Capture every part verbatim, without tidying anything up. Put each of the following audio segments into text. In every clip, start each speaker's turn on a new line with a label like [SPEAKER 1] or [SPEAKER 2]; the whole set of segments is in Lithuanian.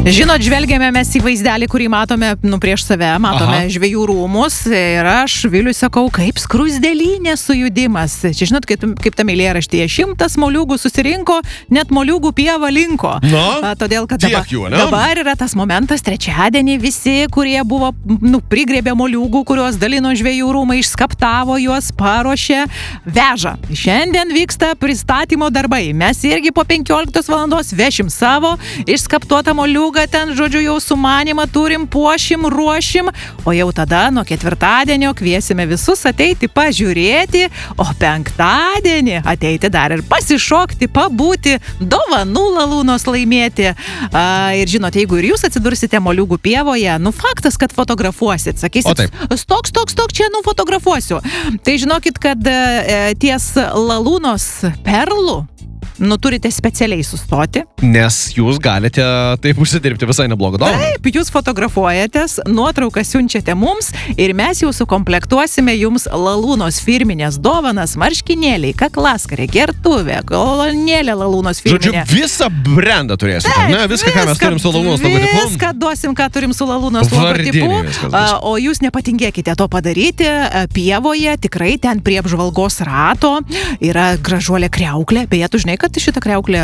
[SPEAKER 1] Žinot, žvelgiame mes į vaizdelį, kurį matome nu, prieš save, matome Aha. žvejų rūmus ir aš Viliui sakau, kaip skruzdėlynė sujudimas. Čia žinot, kaip, kaip tam eilėraštyje, šimtas moliūgų susirinko, net moliūgų pieva linko.
[SPEAKER 2] No,
[SPEAKER 1] A, todėl, kad dabar,
[SPEAKER 2] jų,
[SPEAKER 1] dabar yra tas momentas, trečiadienį visi, kurie buvo, nu, prigrėbė moliūgų, kuriuos dalino žvejų rūmai, išskaptavo juos, paruošė, veža. Šiandien vyksta pristatymo darbai. Mes irgi po penkioliktos valandos vešim savo išskaptuotą moliūgą. Ten, žodžiu, jau sumanimą turim, puošim, ruošim, o jau tada nuo ketvirtadienio kviesime visus ateiti pažiūrėti, o penktadienį ateiti dar ir pasišokti, pabūti, dovanų lalūnos laimėti. A, ir žinot, jeigu ir jūs atsidursite moliūgų pievoje, nu faktas, kad fotografuosit, sakysit, stok, stok, stok, čia nufotografuosiu. Tai žinokit, kad e, ties lalūnos perlų nu, turite specialiai sustoti.
[SPEAKER 2] Nes jūs galite taip užsidirbti visai neblogą dovaną.
[SPEAKER 1] Taip, jūs fotografuojatės, nuotrauką siunčiate mums ir mes jau sukomplektuosime jums lalūnos firminės dovanas, marškinėliai, kaklaskarė, gertuvė, kolonėlė lalūnos firminė.
[SPEAKER 2] Žodžiu, visą brandą turėsite,
[SPEAKER 1] Taip,
[SPEAKER 2] ne? Viską, ką mes turim su lalūnos logotipu.
[SPEAKER 1] Viską duosim, ką turim su lalūnos logotipu. O jūs nepatingėkite to padaryti pievoje, tikrai ten prie apžvalgos rato yra gražuolė kriauklė. Beje, tu žinai, kad šitą kriauklę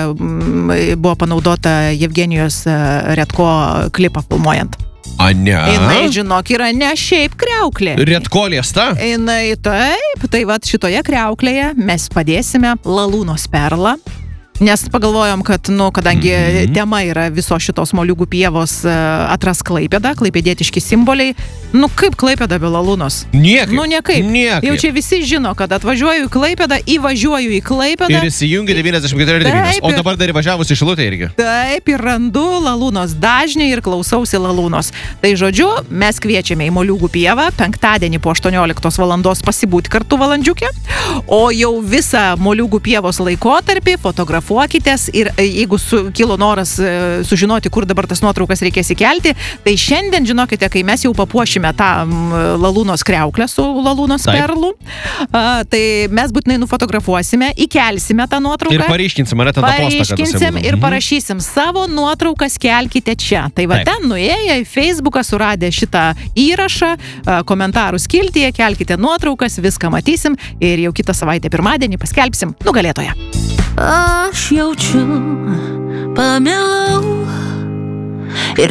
[SPEAKER 1] buvo panaudota Jevgenijos Redko klipą filmuojant.
[SPEAKER 2] A, ne?
[SPEAKER 1] Jinai, žinok, yra ne šiaip kriauklė.
[SPEAKER 2] Redko liesta?
[SPEAKER 1] Jinai taip, tai vat šitoje kriauklėje mes padėsime lalūnos perlą. Nes pagalvojom, kad, nu, kadangi mm-hmm. tema yra viso šitos moliūgų pievos atras Klaipėda, klaipėdietiški simboliai, nu, kaip Klaipėda be lalūnos?
[SPEAKER 2] Niekaip.
[SPEAKER 1] Nu, niekaip.
[SPEAKER 2] Niekaip.
[SPEAKER 1] Jau čia visi žino, kad atvažiuoju į Klaipėdą, įvažiuoju į Klaipėdą.
[SPEAKER 2] Ir įsijungia devyniasdešimt keturi devyni. O dabar dar įvažiavus į Šilutę irgi.
[SPEAKER 1] Taip, ir randu lalūnos dažnį ir klausausi lalūnos. Tai žodžiu, mes kviečiame į moliūgų pievą penktadienį po aštuonioliktos valandos pasibūti kartu valandžiukę, o jau visą moliūgų pievos laikotarpį fotografuoti. Fuokitės ir jeigu su, kilo noras sužinoti, kur dabar tas nuotraukas reikės įkelti, tai šiandien, žinokite, kai mes jau papuošime tą lalūnos kriauklę su lalūnos Taip. perlų, a, tai mes būtinai nufotografuosime, įkelsime tą nuotrauką.
[SPEAKER 2] Ir paryškinsim, ar tą postą,
[SPEAKER 1] paryškinsim ir parašysim savo nuotraukas kelkite čia. Tai va Taip. ten nuėję į Facebooką, suradę šitą įrašą, komentarų skiltyje, kelkite nuotraukas, viską matysim ir jau kitą savaitę pirmadienį paskelbsim nugalėtoją.
[SPEAKER 3] Aš jaučiu, pamilau ir